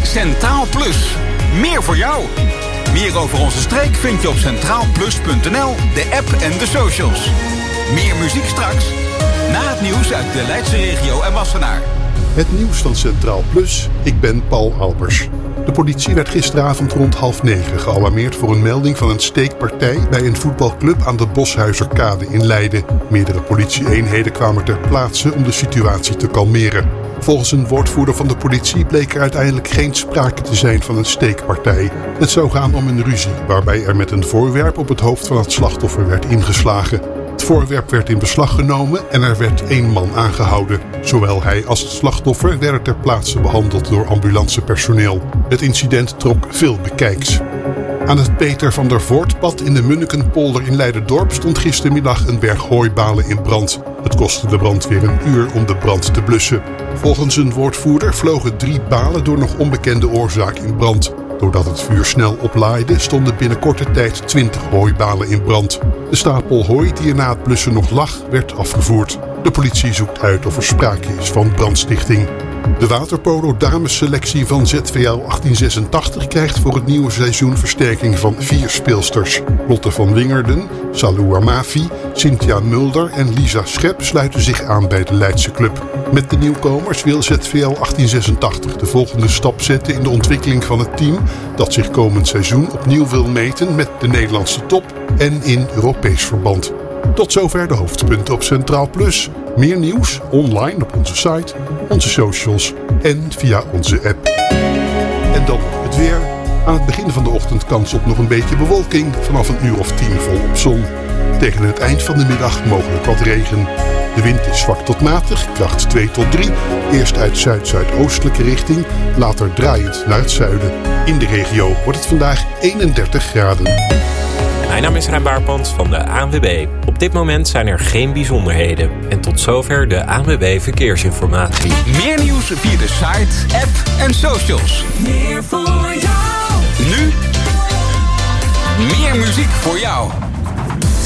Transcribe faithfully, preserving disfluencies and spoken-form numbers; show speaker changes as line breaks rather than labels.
Centraal Plus. Meer voor jou. Meer over onze streek vind je op centraal plus punt n l, de app en de socials. Meer muziek straks. Na het nieuws uit de Leidse regio en Wassenaar.
Het nieuws van Centraal Plus. Ik ben Paul Albers. De politie werd gisteravond rond half negen gealarmeerd voor een melding van een steekpartij bij een voetbalclub aan de Boshuizerkade in Leiden. Meerdere politie-eenheden kwamen ter plaatse om de situatie te kalmeren. Volgens een woordvoerder van de politie bleek er uiteindelijk geen sprake te zijn van een steekpartij. Het zou gaan om een ruzie, waarbij er met een voorwerp op het hoofd van het slachtoffer werd ingeslagen. Het voorwerp werd in beslag genomen en er werd één man aangehouden. Zowel hij als het slachtoffer werden ter plaatse behandeld door ambulancepersoneel. Het incident trok veel bekijks. Aan het Peter van der Voortpad in de Munnikenpolder in Leiderdorp stond gistermiddag een berg hooibalen in brand. Het kostte de brandweer een uur om de brand te blussen. Volgens een woordvoerder vlogen drie balen door nog onbekende oorzaak in brand. Doordat het vuur snel oplaaide, stonden binnen korte tijd twintig hooibalen in brand. De stapel hooi die er na het blussen nog lag, werd afgevoerd. De politie zoekt uit of er sprake is van brandstichting. De waterpolo damesselectie van Z V L achttien zesentachtig krijgt voor het nieuwe seizoen versterking van vier speelsters. Lotte van Wingerden, Salou Amavi, Cynthia Mulder en Lisa Schep sluiten zich aan bij de Leidse club. Met de nieuwkomers wil Z V L achttien zesentachtig de volgende stap zetten in de ontwikkeling van het team dat zich komend seizoen opnieuw wil meten met de Nederlandse top en in Europees verband. Tot zover de hoofdpunten op Centraal Plus. Meer nieuws online op onze site, onze socials en via onze app. En dan het weer. Aan het begin van de ochtend kans op nog een beetje bewolking. Vanaf een uur of tien volop zon. Tegen het eind van de middag mogelijk wat regen. De wind is zwak tot matig, kracht twee tot drie. Eerst uit zuid-zuidoostelijke richting, later draaiend naar het zuiden. In de regio wordt het vandaag eenendertig graden.
Mijn naam is Rijn Baarpans van de A N W B. Op dit moment zijn er geen bijzonderheden. En tot zover de A N W B Verkeersinformatie.
Meer nieuws via de site, app en socials.
Meer voor jou.
Nu meer muziek voor jou.